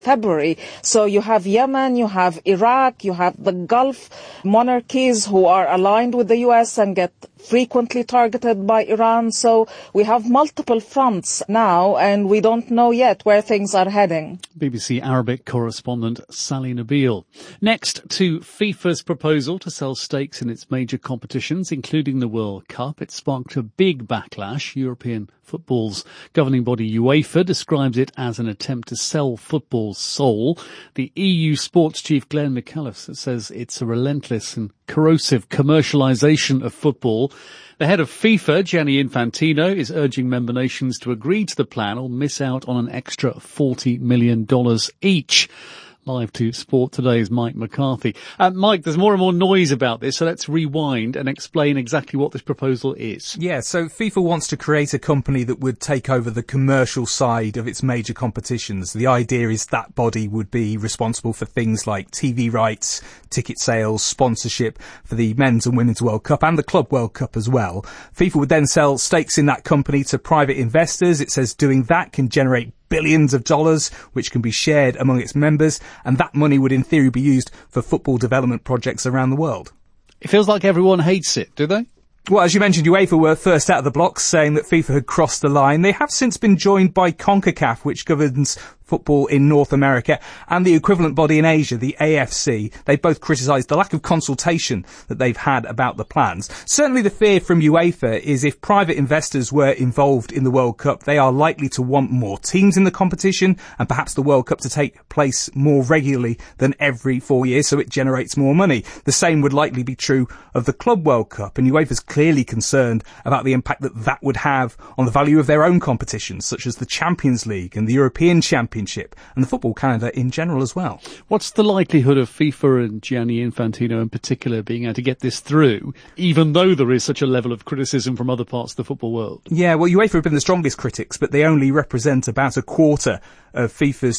February. So you have Yemen, you have Iraq, you have the Gulf monarchies who are aligned with the US and get frequently targeted by Iran. So we have multiple fronts now, and we don't know yet where things are heading. BBC Arabic correspondent Sally Nabil. Next to FIFA's proposal to sell stakes in its major competitions, including the World Cup, it sparked a big backlash. European football's governing body UEFA describes it as an attempt to sell football's soul. The EU sports chief Glenn McAuliffe says it's a relentless and corrosive commercialisation of football. The head of FIFA, Gianni Infantino, is urging member nations to agree to the plan or miss out on an extra $40 million each. Live to Sport Today's Mike McCarthy. Mike, there's more and more noise about this, so let's rewind and explain exactly what this proposal is. Yeah, so FIFA wants to create a company that would take over the commercial side of its major competitions. The idea is that body would be responsible for things like TV rights, ticket sales, sponsorship for the Men's and Women's World Cup and the Club World Cup as well. FIFA would then sell stakes in that company to private investors. It says doing that can generate billions of dollars, which can be shared among its members, and that money would in theory be used for football development projects around the world. It feels like everyone hates it, do they? Well, as you mentioned, UEFA were first out of the blocks saying that FIFA had crossed the line. They have since been joined by CONCACAF, which governs football in North America, and the equivalent body in Asia, the AFC. They've both criticised the lack of consultation that they've had about the plans. Certainly the fear from UEFA is if private investors were involved in the World Cup, they are likely to want more teams in the competition and perhaps the World Cup to take place more regularly than every 4 years, so it generates more money. The same would likely be true of the Club World Cup, and UEFA's clearly concerned about the impact that that would have on the value of their own competitions, such as the Champions League and the European Championship and the Football calendar in general as well. What's the likelihood of FIFA and Gianni Infantino in particular being able to get this through, even though there is such a level of criticism from other parts of the football world? Yeah, well, UEFA have been the strongest critics, but they only represent about a quarter of FIFA's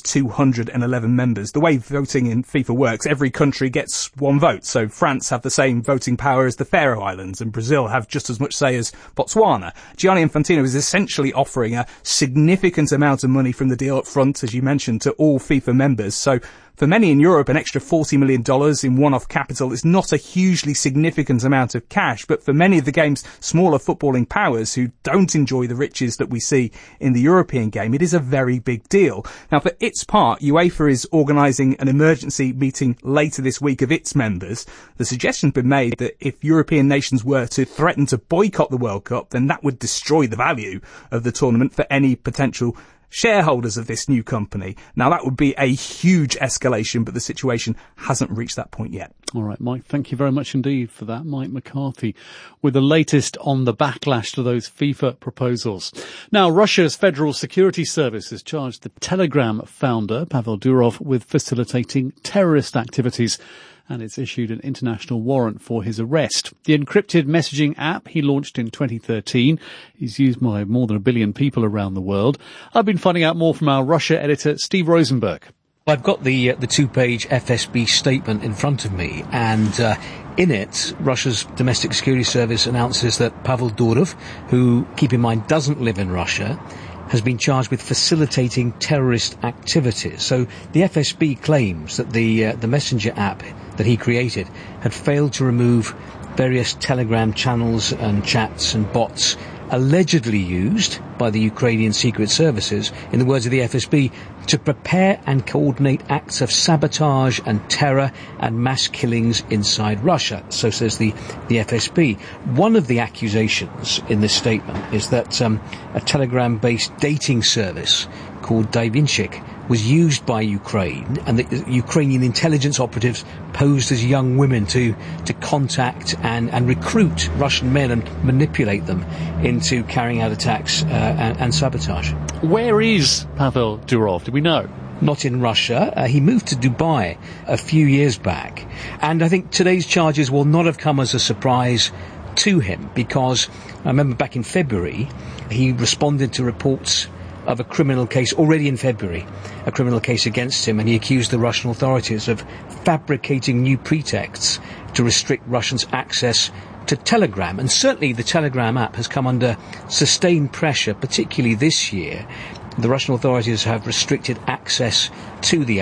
211 members. The way voting in FIFA works, every country gets one vote. So France have the same voting power as the Faroe Islands, and Brazil have just as much say as Botswana. Gianni Infantino is essentially offering a significant amount of money from the deal up front, as you mentioned, to all FIFA members. So for many in Europe, an extra $40 million in one-off capital is not a hugely significant amount of cash, but for many of the game's smaller footballing powers who don't enjoy the riches that we see in the European game, it is a very big deal. Now, for its part, UEFA is organising an emergency meeting later this week of its members. The suggestion's been made that if European nations were to threaten to boycott the World Cup, then that would destroy the value of the tournament for any potential shareholders of this new company. Now, that would be a huge escalation, but the situation hasn't reached that point yet. All right, Mike, thank you very much indeed for that. Mike McCarthy with the latest on the backlash to those FIFA proposals. Now, Russia's Federal Security Service has charged the Telegram founder, Pavel Durov, with facilitating terrorist activities, and it's issued an international warrant for his arrest. The encrypted messaging app he launched in 2013 is used by more than 1 billion people around the world. I've been finding out more from our Russia editor, Steve Rosenberg. I've got the two-page FSB statement in front of me, and in it, Russia's Domestic Security Service announces that Pavel Durov, who, keep in mind, doesn't live in Russia, has been charged with facilitating terrorist activities. So the FSB claims that the messenger app that he created had failed to remove various Telegram channels and chats and bots allegedly used by the Ukrainian secret services, in the words of the FSB, to prepare and coordinate acts of sabotage and terror and mass killings inside Russia, so says the FSB. One of the accusations in this statement is that a Telegram-based dating service called Davinchik was used by Ukraine, and the Ukrainian intelligence operatives posed as young women to contact and recruit Russian men and manipulate them into carrying out attacks and sabotage. Where is Pavel Durov? Do we know? Not in Russia. He moved to Dubai a few years back, and I think today's charges will not have come as a surprise to him, because I remember back in February he responded to reports of a criminal case already in February, a criminal case against him, and he accused the Russian authorities of fabricating new pretexts to restrict Russians' access to Telegram. And certainly the Telegram app has come under sustained pressure, particularly this year, The Russian authorities have restricted access to the